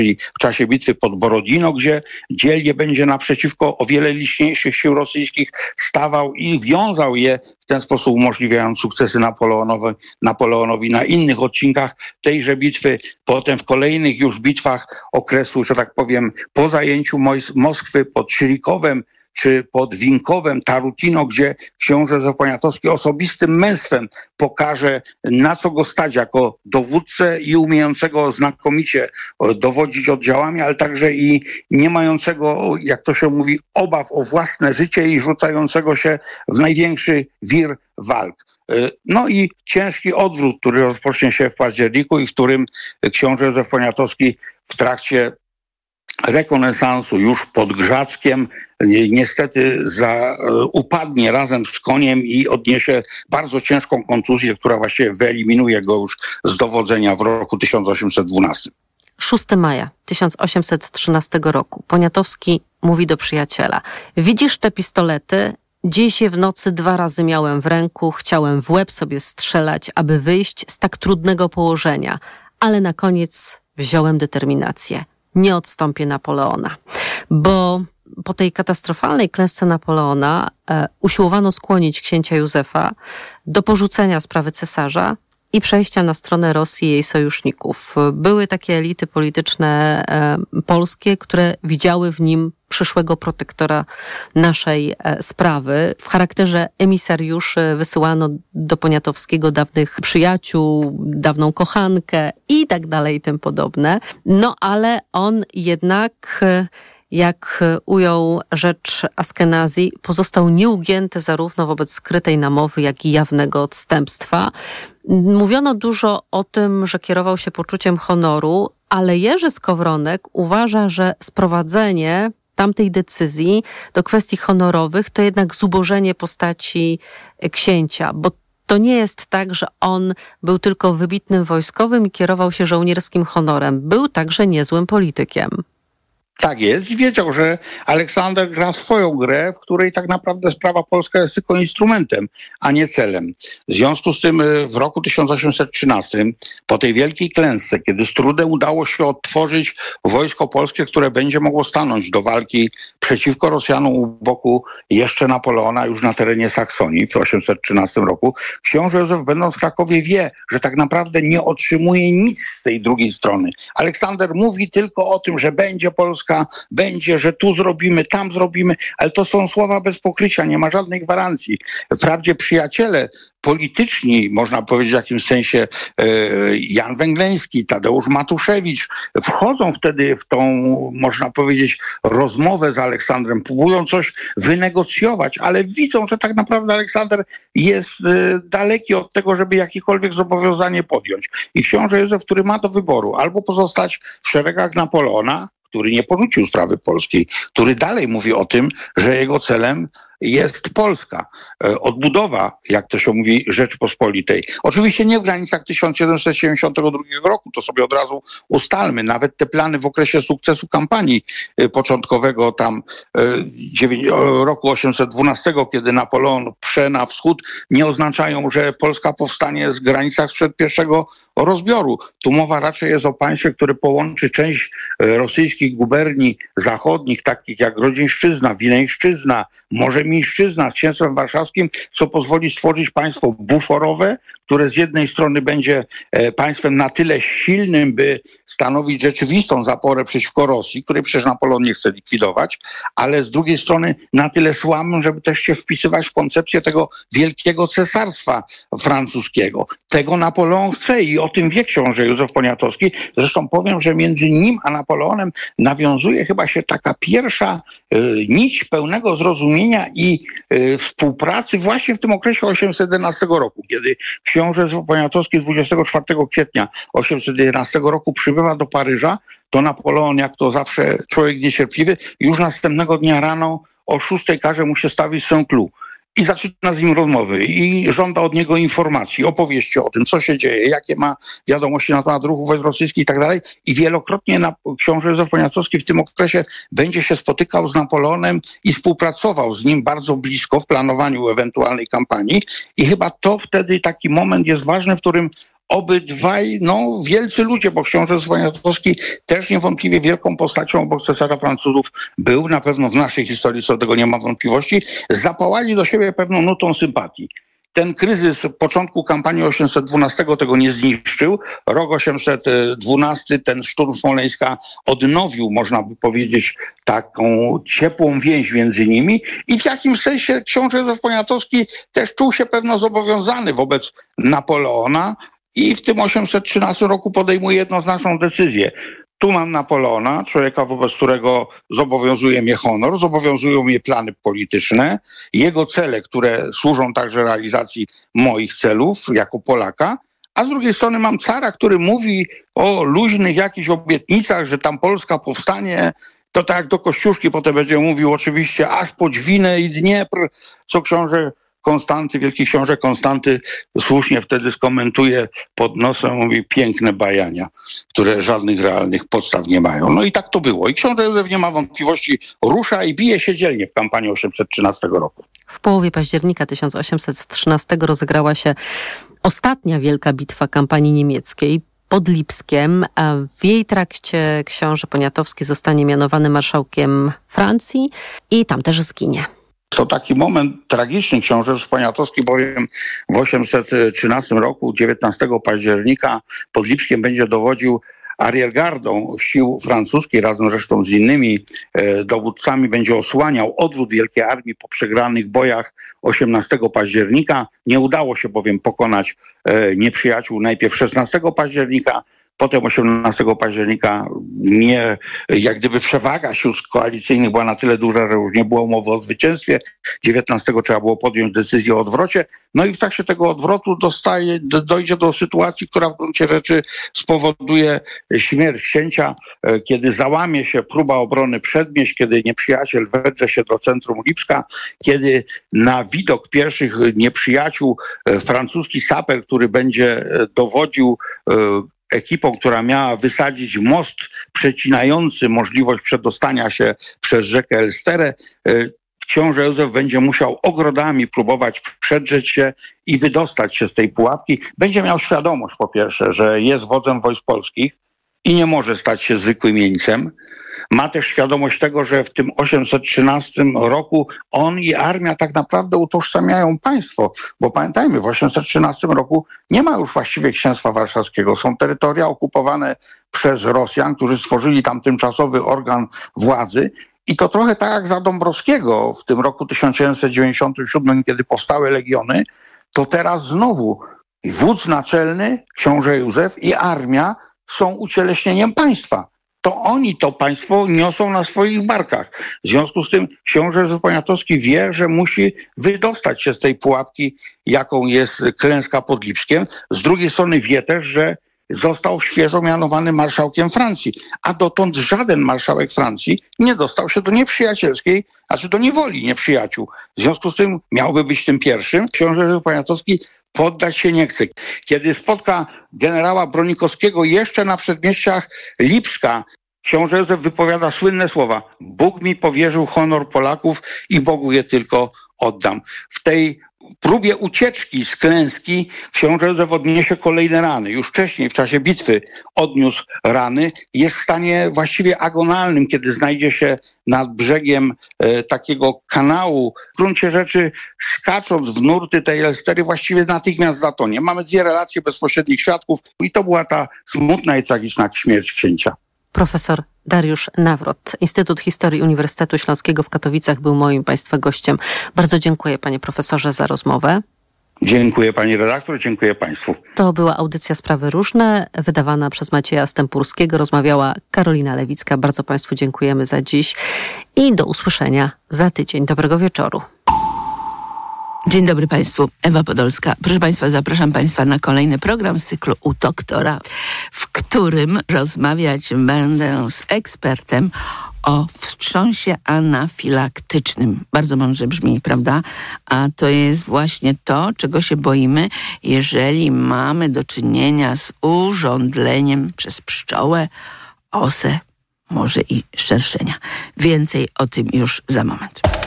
czyli w czasie bitwy pod Borodino, gdzie dzielnie będzie naprzeciwko o wiele liczniejszych sił rosyjskich stawał i wiązał je w ten sposób, umożliwiając sukcesy Napoleonowi na innych odcinkach tejże bitwy. Potem w kolejnych już bitwach okresu, że tak powiem, po zajęciu Moskwy pod Sirikowem czy pod Winkowem, Tarutino, gdzie książę Józef Poniatowski osobistym męstwem pokaże, na co go stać jako dowódcę i umiejącego znakomicie dowodzić oddziałami, ale także i nie mającego, jak to się mówi, obaw o własne życie i rzucającego się w największy wir walk. No i ciężki odwrót, który rozpocznie się w październiku i w którym książę Józef Poniatowski w trakcie rekonesansu już pod Grzackiem niestety upadnie razem z koniem i odniesie bardzo ciężką kontuzję, która właściwie wyeliminuje go już z dowodzenia w roku 1812. 6 maja 1813 roku. Poniatowski mówi do przyjaciela: widzisz te pistolety? Dziś je w nocy 2 razy miałem w ręku, chciałem w łeb sobie strzelać, aby wyjść z tak trudnego położenia, ale na koniec wziąłem determinację. Nie odstąpię Napoleona, bo po tej katastrofalnej klęsce Napoleona usiłowano skłonić księcia Józefa do porzucenia sprawy cesarza i przejścia na stronę Rosji i jej sojuszników. Były takie elity polityczne polskie, które widziały w nim przyszłego protektora naszej sprawy. W charakterze emisariuszy wysyłano do Poniatowskiego dawnych przyjaciół, dawną kochankę i tak dalej i tym podobne. No ale on jednak, jak ujął rzecz Askenazi, pozostał nieugięty zarówno wobec skrytej namowy, jak i jawnego odstępstwa. Mówiono dużo o tym, że kierował się poczuciem honoru, ale Jerzy Skowronek uważa, że sprowadzenie tamtej decyzji do kwestii honorowych to jednak zubożenie postaci księcia, bo to nie jest tak, że on był tylko wybitnym wojskowym i kierował się żołnierskim honorem. Był także niezłym politykiem. Tak jest i wiedział, że Aleksander gra swoją grę, w której tak naprawdę sprawa polska jest tylko instrumentem, a nie celem. W związku z tym w roku 1813, po tej wielkiej klęsce, kiedy z trudem udało się odtworzyć wojsko polskie, które będzie mogło stanąć do walki przeciwko Rosjanom u boku jeszcze Napoleona, już na terenie Saksonii w 1813 roku, książę Józef, będąc w Krakowie, wie, że tak naprawdę nie otrzymuje nic z tej drugiej strony. Aleksander mówi tylko o tym, że będzie Polska, będzie, że tu zrobimy, tam zrobimy, ale to są słowa bez pokrycia, nie ma żadnej gwarancji. Wprawdzie przyjaciele polityczni, można powiedzieć w jakimś sensie Jan Węgleński, Tadeusz Matuszewicz, wchodzą wtedy w tą, można powiedzieć, rozmowę z Aleksandrem, próbują coś wynegocjować, ale widzą, że tak naprawdę Aleksander jest daleki od tego, żeby jakiekolwiek zobowiązanie podjąć. I książę Józef, który ma do wyboru albo pozostać w szeregach Napoleona, który nie porzucił sprawy polskiej, który dalej mówi o tym, że jego celem jest Polska. Odbudowa, jak to się mówi, Rzeczpospolitej. Oczywiście nie w granicach 1772 roku, to sobie od razu ustalmy. Nawet te plany w okresie sukcesu kampanii początkowego tam roku 812, kiedy Napoleon prze na wschód, nie oznaczają, że Polska powstanie z granicach sprzed pierwszego rozbioru. Tu mowa raczej jest o państwie, które połączy część rosyjskich guberni zachodnich, takich jak Grodzieńszczyzna, Wileńszczyzna, Morze Miejszczyzna z Księstwem Warszawskim, co pozwoli stworzyć państwo buforowe, które z jednej strony będzie państwem na tyle silnym, by stanowić rzeczywistą zaporę przeciwko Rosji, której przecież Napoleon nie chce likwidować, ale z drugiej strony na tyle słabym, żeby też się wpisywać w koncepcję tego wielkiego cesarstwa francuskiego. Tego Napoleon chce i o tym wie książę Józef Poniatowski. Zresztą powiem, że między nim a Napoleonem nawiązuje chyba się taka pierwsza nić pełnego zrozumienia i współpracy właśnie w tym okresie 811 roku, kiedy książę Józef Poniatowski 24 kwietnia 811 roku przybywa do Paryża, to Napoleon, jak to zawsze człowiek niecierpliwy, już następnego dnia rano o 6 każe mu się stawić Saint-Cloud. I zaczyna z nim rozmowy i żąda od niego informacji, opowieści o tym, co się dzieje, jakie ma wiadomości na temat ruchów wojsk rosyjskich i tak dalej. I wielokrotnie książę Józef Poniatowski w tym okresie będzie się spotykał z Napoleonem i współpracował z nim bardzo blisko w planowaniu ewentualnej kampanii. I chyba to wtedy taki moment jest ważny, w którym obydwaj, wielcy ludzie, bo książę Poniatowski też niewątpliwie wielką postacią obok cesarza Francuzów był, na pewno w naszej historii co do tego nie ma wątpliwości, zapałali do siebie pewną nutą sympatii. Ten kryzys początku kampanii 812 tego nie zniszczył. Rok 812, ten szturm Smoleńska odnowił, można by powiedzieć, taką ciepłą więź między nimi i w jakimś sensie książę Józef Poniatowski też czuł się pewno zobowiązany wobec Napoleona i w tym 813 roku podejmuje jednoznaczną decyzję. Tu mam Napoleona, człowieka, wobec którego zobowiązuje mnie honor, zobowiązują mnie plany polityczne, jego cele, które służą także realizacji moich celów jako Polaka, a z drugiej strony mam cara, który mówi o luźnych jakichś obietnicach, że tam Polska powstanie. To tak jak do Kościuszki potem będzie mówił oczywiście aż po Dźwinę i Dniepr, co książę Konstanty, wielki książę Konstanty słusznie wtedy skomentuje pod nosem, mówi piękne bajania, które żadnych realnych podstaw nie mają. No i tak to było. I książę Józef nie ma wątpliwości, rusza i bije się dzielnie w kampanii 813 roku. W połowie października 1813 rozegrała się ostatnia wielka bitwa kampanii niemieckiej pod Lipskiem, a w jej trakcie książę Poniatowski zostanie mianowany marszałkiem Francji i tam też zginie. To taki moment tragiczny. Książę Poniatowski bowiem w 813 roku, 19 października pod Lipskiem będzie dowodził ariergardą sił francuskich, razem zresztą z innymi dowódcami, będzie osłaniał odwrót Wielkiej Armii po przegranych bojach 18 października. Nie udało się bowiem pokonać nieprzyjaciół najpierw 16 października, potem 18 października jak gdyby przewaga sił koalicyjnych była na tyle duża, że już nie było mowy o zwycięstwie. 19 trzeba było podjąć decyzję o odwrocie. No i w trakcie tego odwrotu dojdzie do sytuacji, która w gruncie rzeczy spowoduje śmierć księcia, kiedy załamie się próba obrony przedmieść, kiedy nieprzyjaciel wedrze się do centrum Lipska, kiedy na widok pierwszych nieprzyjaciół francuski saper, który będzie dowodził ekipą, która miała wysadzić most przecinający możliwość przedostania się przez rzekę Elsterę, książę Józef będzie musiał ogrodami próbować przedrzeć się i wydostać się z tej pułapki. Będzie miał świadomość, po pierwsze, że jest wodzem wojsk polskich i nie może stać się zwykłym jeńcem. Ma też świadomość tego, że w tym 813 roku on i armia tak naprawdę utożsamiają państwo, bo pamiętajmy, w 813 roku nie ma już właściwie księstwa warszawskiego. Są terytoria okupowane przez Rosjan, którzy stworzyli tam tymczasowy organ władzy. I to trochę tak jak za Dąbrowskiego w tym roku 1797, kiedy powstały legiony, to teraz znowu wódz naczelny, książę Józef i armia są ucieleśnieniem państwa. To oni to państwo niosą na swoich barkach. W związku z tym książę Józef Poniatowski wie, że musi wydostać się z tej pułapki, jaką jest klęska pod Lipskiem. Z drugiej strony wie też, że został świeżo mianowany marszałkiem Francji, a dotąd żaden marszałek Francji nie dostał się do nieprzyjacielskiej, do niewoli nieprzyjaciół. W związku z tym miałby być tym pierwszym. Książę Józef Poniatowski poddać się nie chce. Kiedy spotka generała Bronikowskiego jeszcze na przedmieściach Lipska, książę Józef wypowiada słynne słowa: Bóg mi powierzył honor Polaków i Bogu je tylko oddam. W tej próbie ucieczki z klęski książę Józef odniesie kolejne rany. Już wcześniej, w czasie bitwy, odniósł rany. Jest w stanie właściwie agonalnym, kiedy znajdzie się nad brzegiem takiego kanału. W gruncie rzeczy, skacząc w nurty tej Elstery, właściwie natychmiast zatonie. Mamy dwie relacje bezpośrednich świadków i to była ta smutna i tragiczna śmierć księcia. Profesor Dariusz Nawrot, Instytut Historii Uniwersytetu Śląskiego w Katowicach był moim państwa gościem. Bardzo dziękuję, panie profesorze, za rozmowę. Dziękuję pani redaktor, dziękuję państwu. To była audycja Sprawy Różne, wydawana przez Macieja Stępurskiego. Rozmawiała Karolina Lewicka. Bardzo państwu dziękujemy za dziś i do usłyszenia za tydzień. Dobrego wieczoru. Dzień dobry Państwu, Ewa Podolska. Proszę Państwa, zapraszam Państwa na kolejny program z cyklu U Doktora, w którym rozmawiać będę z ekspertem o wstrząsie anafilaktycznym. Bardzo mądrze brzmi, prawda? A to jest właśnie to, czego się boimy, jeżeli mamy do czynienia z urządleniem przez pszczołę, osę, może i szerszenia. Więcej o tym już za moment.